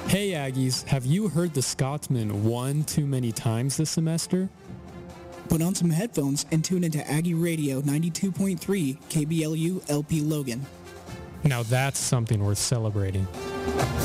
Hey Aggies, have you heard the Scotsman one too many times this semester? Put on some headphones and tune into Aggie Radio 92.3 KBLU LP Logan. Now that's something worth celebrating.